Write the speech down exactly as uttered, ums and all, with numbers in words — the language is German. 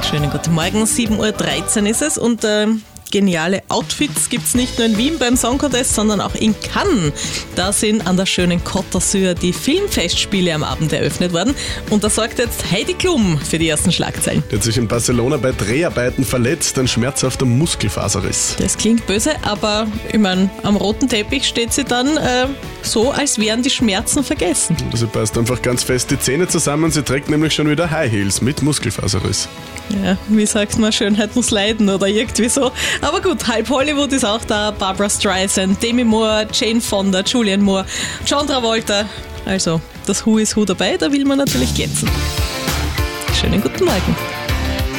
Schönen guten Morgen, sieben Uhr dreizehn ist es und äh, geniale Outfits gibt es nicht nur in Wien beim Song Contest, sondern auch in Cannes. Da sind an der schönen Côte d'Azur die Filmfestspiele am Abend eröffnet worden und da sorgt jetzt Heidi Klum für die ersten Schlagzeilen. Die hat sich in Barcelona bei Dreharbeiten verletzt, ein schmerzhafter Muskelfaserriss. Das klingt böse, aber ich meine, am roten Teppich steht sie dann äh, so, als wären die Schmerzen vergessen. Sie passt einfach ganz fest die Zähne zusammen, sie trägt nämlich schon wieder High Heels mit Muskelfaserriss. Ja, wie sagt man, Schönheit muss leiden oder irgendwie so. Aber gut, halb Hollywood ist auch da, Barbra Streisand, Demi Moore, Jane Fonda, Julianne Moore, John Travolta. Also, das Who is Who dabei, da will man natürlich glänzen. Schönen guten Morgen.